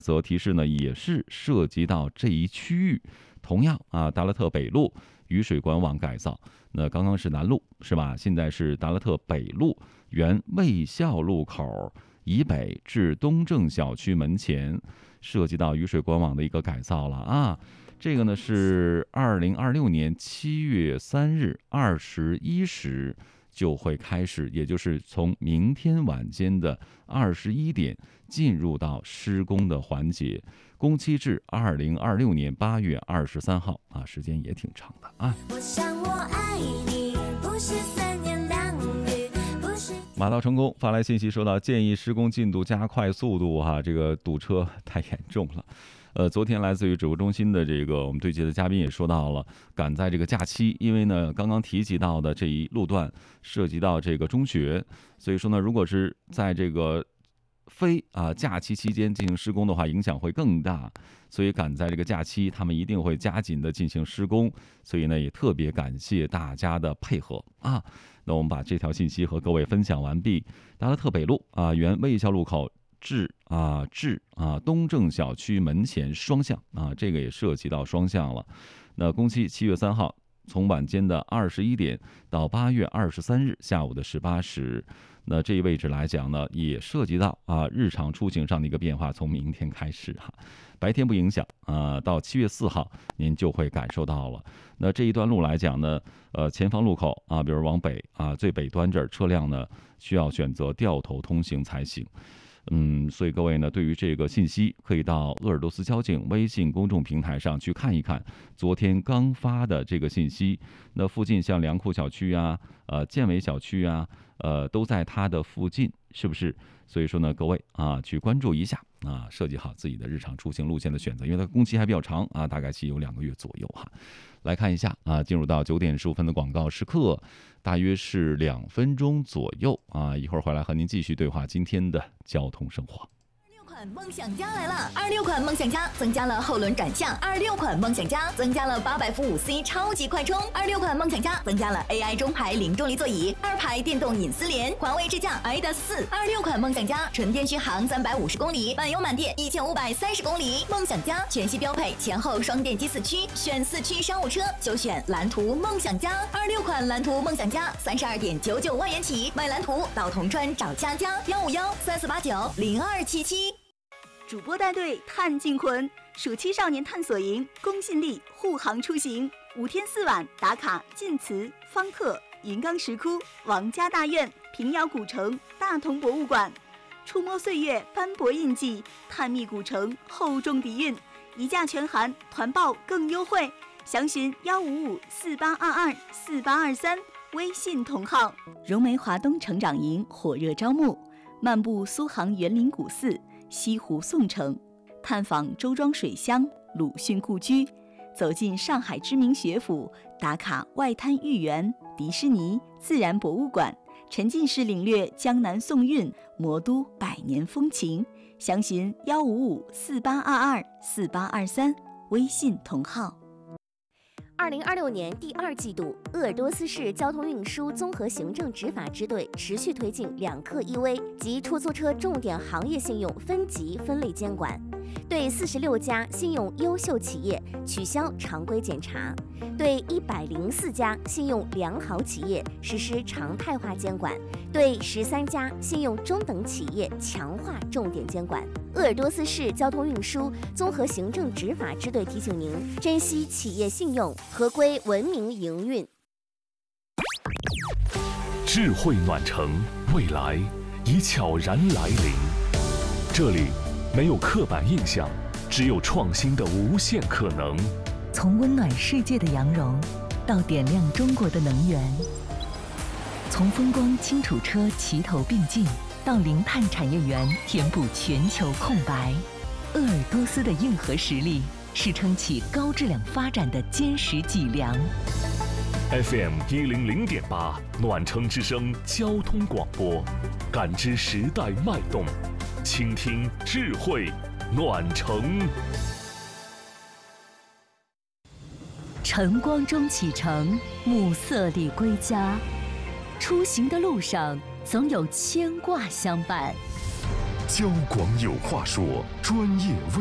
则提示呢，也是涉及到这一区域。同样达勒特北路雨水管网改造，那刚刚是南路是吧？现在是达勒特北路原卫校路口以北至东正小区门前，涉及到雨水管网的一个改造了啊。这个呢是2026年7月3日21时就会开始，也就是从明天晚间的21点进入到施工的环节，工期至2026年8月23号啊，时间也挺长的啊。我想我爱你，不是3言2语，不是。马到成功发来信息说到，建议施工进度加快速度哈，这个堵车太严重了。昨天来自于指挥中心的这个我们对接的嘉宾也说到了，赶在这个假期，因为呢刚刚提及到的这一路段涉及到这个中学，所以说呢，如果是在这个非假期期间进行施工的话，影响会更大，所以赶在这个假期，他们一定会加紧的进行施工，所以呢也特别感谢大家的配合啊。那我们把这条信息和各位分享完毕。达勒特北路原卫校路口至东正小区门前双向这个也涉及到双向了。那工期7月3号，从晚间的21点到8月23日下午的18时。那这一位置来讲呢，也涉及到日常出行上的一个变化，从明天开始白天不影响到7月4号您就会感受到了。那这一段路来讲呢，前方路口比如往北最北端这儿车辆呢需要选择掉头通行才行。所以各位呢，对于这个信息，可以到鄂尔多斯交警微信公众平台上去看一看，昨天刚发的这个信息。那附近像粮库小区建伟小区都在它的附近，是不是？所以说呢，各位去关注一下设计好自己的日常出行路线的选择，因为它工期还比较长大概期有2个月左右来看一下进入到9点15分的广告时刻，大约是2分钟左右一会儿回来和您继续对话今天的交通生活。 梦想家来了！26款梦想家增加了后轮转向，26款梦想家增加了800伏5C 超级快充，26款梦想家增加了 AI 中排零重力座椅，2排电动隐私联，环卫智驾 ADAS 4，26款梦想家纯电续航350公里，满油满电1530公里。梦想家全系标配前后双电机4驱，选4驱商务车就选蓝图梦想家，26款蓝图梦想家32.99万元起，买蓝图到铜川找佳佳15134890277。 主播带队探净魂，暑期少年探索营，公信力护航出行，5天4晚打卡晋祠、方特、云冈石窟、王家大院、平遥古城、大同博物馆，触摸岁月斑驳印记，探秘古城厚重底蕴，一价全含，团报更优惠，详询15548224823，微信同号。融媒华东成长营火热招募，漫步苏杭园林古寺、西湖宋城，探访周庄水乡、鲁迅故居，走进上海知名学府，打卡外滩豫园、迪士尼、自然博物馆，沉浸式领略江南宋韵、魔都百年风情。详询15548224823，微信同号。 2026年第2季度，鄂尔多斯市交通运输综合行政执法支队持续推进2课1微及出租车重点行业信用分级分类监管，对46家信用优秀企业取消常规检查，对104家信用良好企业实施常态化监管，对13家信用中等企业强化重点监管。鄂尔多斯市交通运输综合行政执法支队提醒您：珍惜企业信用，合规文明营运。 智慧暖城，未来已悄然来临。这里没有刻板印象，只有创新的无限可能。 从温暖世界的羊绒，到点亮中国的能源；从风光轻楚车齐头并进，到零碳产业园填补全球空白。鄂尔多斯的硬核实力是撑起高质量发展的坚实脊梁。 FM 100.8暖城之声交通广播，感知时代脉动，倾听智慧暖城。 晨光中启程，暮色里归家，出行的路上总有牵挂相伴。 交广有话说，专业